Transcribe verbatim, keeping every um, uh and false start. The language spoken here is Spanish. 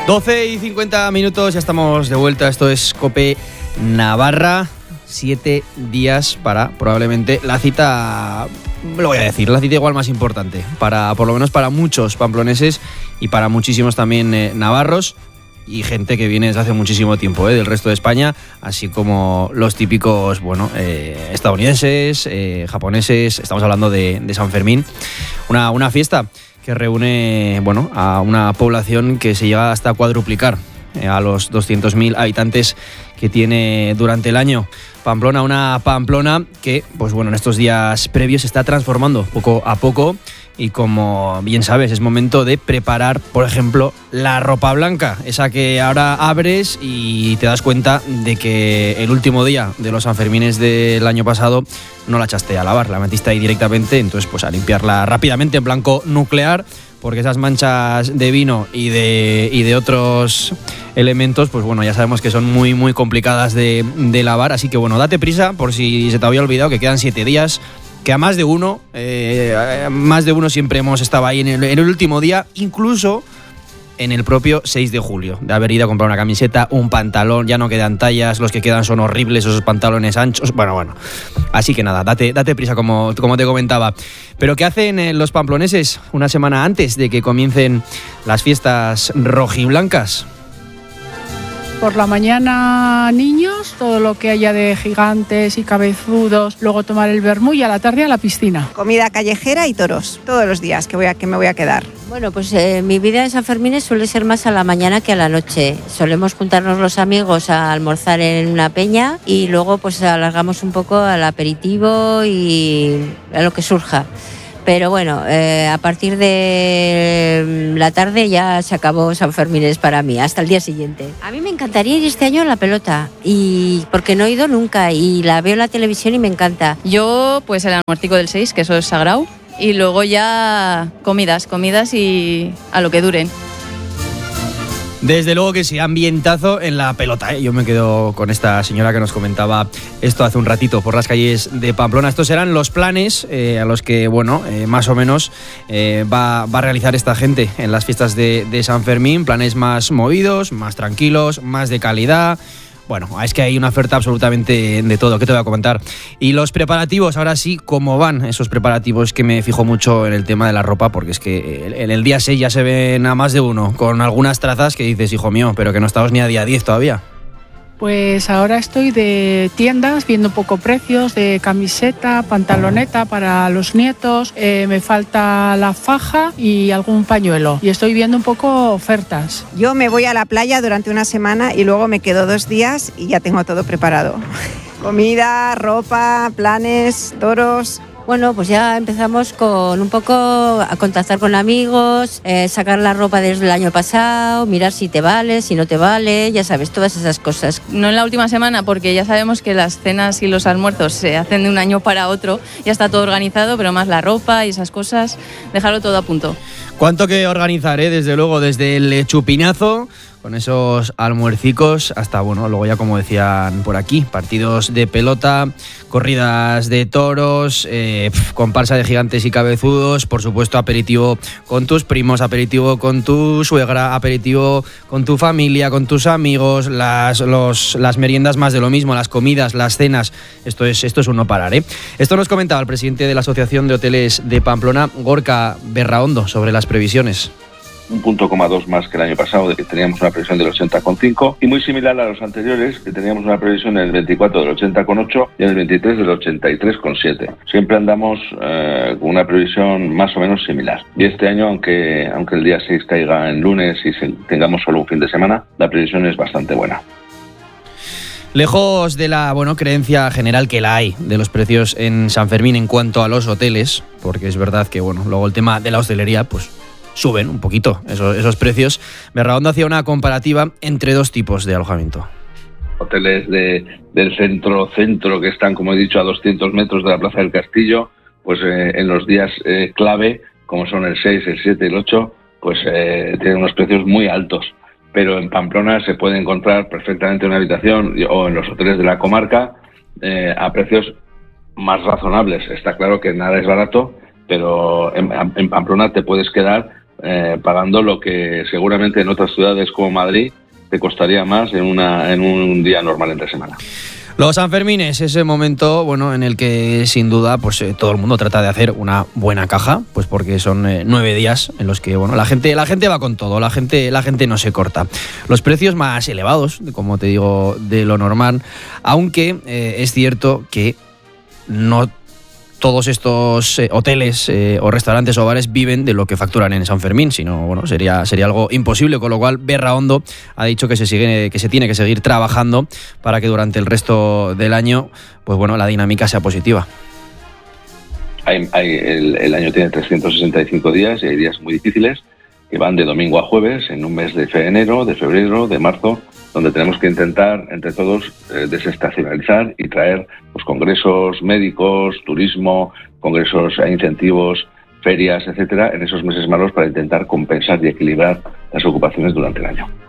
doce y cincuenta minutos, ya estamos de vuelta. Esto es COPE Navarra. Siete días para probablemente la cita, lo voy a decir, la cita igual más importante, para por lo menos para muchos pamploneses y para muchísimos también eh, navarros y gente que viene desde hace muchísimo tiempo eh, del resto de España, así como los típicos, bueno, eh, estadounidenses, eh, japoneses. Estamos hablando de, de San Fermín, una, una fiesta que reúne, bueno, a una población que se llega hasta cuadruplicar eh, a los doscientos mil habitantes que tiene durante el año. Pamplona, una Pamplona que, pues bueno, en estos días previos se está transformando poco a poco y, como bien sabes, es momento de preparar, por ejemplo, la ropa blanca, esa que ahora abres y te das cuenta de que el último día de los Sanfermines del año pasado no la echaste a lavar, la metiste ahí directamente, entonces pues a limpiarla rápidamente en blanco nuclear, porque esas manchas de vino y de, y de otros elementos, pues bueno, ya sabemos que son muy muy complicadas de, de lavar, así que bueno, date prisa por si se te había olvidado que quedan siete días, que a más de uno, eh, más de uno siempre hemos estado ahí en el, en el último día, incluso en el propio seis de julio, de haber ido a comprar una camiseta, un pantalón, ya no quedan tallas, los que quedan son horribles, esos pantalones anchos, bueno, bueno. Así que nada, date, date prisa como, como te comentaba. Pero ¿qué hacen los pamploneses una semana antes de que comiencen las fiestas rojiblancas? Por la mañana niños, todo lo que haya de gigantes y cabezudos, luego tomar el vermú y a la tarde a la piscina. Comida callejera y toros, todos los días que, voy a, que me voy a quedar. Bueno, pues eh, mi vida en San Fermín suele ser más a la mañana que a la noche. Solemos juntarnos los amigos a almorzar en una peña y luego pues alargamos un poco al aperitivo y a lo que surja. Pero bueno, eh, a partir de la tarde ya se acabó San Fermín para mí, hasta el día siguiente. A mí me encantaría ir este año a la pelota, y porque no he ido nunca y la veo en la televisión y me encanta. Yo, pues el almuercico del seis, que eso es sagrado, y luego ya comidas, comidas y a lo que duren. Desde luego que sí, ambientazo en la pelota, ¿eh? Yo me quedo con esta señora que nos comentaba esto hace un ratito por las calles de Pamplona. Estos serán los planes eh, a los que, bueno, eh, más o menos eh, va, va a realizar esta gente en las fiestas de, de San Fermín. Planes más movidos, más tranquilos, más de calidad. Bueno, es que hay una oferta absolutamente de todo, ¿qué te voy a comentar? Y los preparativos, ahora sí, ¿cómo van esos preparativos? Que me fijo mucho en el tema de la ropa, porque es que en el día seis ya se ven a más de uno, con algunas trazas que dices, hijo mío, pero que no estamos ni a día diez todavía. Pues ahora estoy de tiendas, viendo un poco precios de camiseta, pantaloneta para los nietos, eh, me falta la faja y algún pañuelo. Y estoy viendo un poco ofertas. Yo me voy a la playa durante una semana y luego me quedo dos días y ya tengo todo preparado. Comida, ropa, planes, toros. Bueno, pues ya empezamos con un poco a contactar con amigos, eh, sacar la ropa desde el año pasado, mirar si te vale, si no te vale, ya sabes, todas esas cosas. No en la última semana, porque ya sabemos que las cenas y los almuerzos se hacen de un año para otro, ya está todo organizado, pero más la ropa y esas cosas, dejarlo todo a punto. ¿Cuánto que organizar, eh? Desde luego, desde el chupinazo, con esos almuercicos, hasta, bueno, luego ya como decían por aquí, partidos de pelota, corridas de toros, eh, comparsa de gigantes y cabezudos, por supuesto aperitivo con tus primos, aperitivo con tu suegra, aperitivo con tu familia, con tus amigos, las, los, las meriendas más de lo mismo, las comidas, las cenas, esto es, esto es un no parar, ¿eh? Esto nos comentaba el presidente de la Asociación de Hoteles de Pamplona, Gorka Berraondo, sobre las previsiones. Un punto coma dos más que el año pasado, de que teníamos una previsión del ochenta coma cinco, y muy similar a los anteriores, que teníamos una previsión en el veinticuatro del ochenta coma ocho y en el veintitrés del ochenta y tres coma siete. Siempre andamos eh, con una previsión más o menos similar. Y este año, aunque, aunque el día seis caiga en lunes y se, tengamos solo un fin de semana, la previsión es bastante buena. Lejos de la, bueno, creencia general que la hay de los precios en San Fermín en cuanto a los hoteles, porque es verdad que, bueno, luego el tema de la hostelería, pues suben un poquito esos, esos precios. Berraondo hacía una comparativa entre dos tipos de alojamiento. Hoteles de, del centro-centro que están, como he dicho, a doscientos metros de la Plaza del Castillo, pues eh, en los días eh, clave, como son el seis, el siete y el ocho, pues eh, tienen unos precios muy altos. Pero en Pamplona se puede encontrar perfectamente una habitación o en los hoteles de la comarca eh, a precios más razonables. Está claro que nada es barato, pero en, en Pamplona te puedes quedar eh, pagando lo que seguramente en otras ciudades como Madrid te costaría más en, una, en un día normal entre semana. Los Sanfermines, ese momento, bueno, en el que sin duda, pues eh, todo el mundo trata de hacer una buena caja, pues porque son eh, nueve días en los que, bueno, la gente, la gente va con todo, la gente, la gente no se corta. Los precios más elevados, como te digo, de lo normal, aunque eh, es cierto que no todos estos eh, hoteles eh, o restaurantes o bares viven de lo que facturan en San Fermín, sino bueno, sería sería algo imposible, con lo cual Berraondo ha dicho que se sigue que se tiene que seguir trabajando para que durante el resto del año, pues bueno, la dinámica sea positiva. Hay, hay, el, el año tiene trescientos sesenta y cinco días y hay días muy difíciles que van de domingo a jueves en un mes de enero, de febrero, de marzo, donde tenemos que intentar entre todos eh, desestacionalizar y traer pues, congresos médicos, turismo, congresos e incentivos, ferias, etcétera, en esos meses malos para intentar compensar y equilibrar las ocupaciones durante el año.